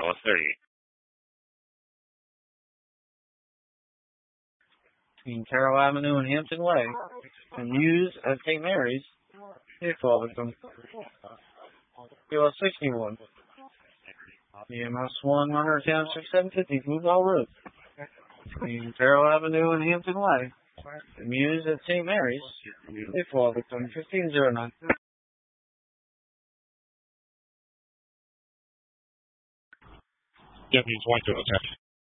Noah 30. Between Carroll Avenue and Hampton Way, and Muse at St. Mary's, vehicle victim. Kilo 61. EMS 1, runner down 6750, Bluebell Road. Between Carroll Avenue and Hampton Way, and Muse at St. Mary's, vehicle victim 1509. Deputies 1 to attention.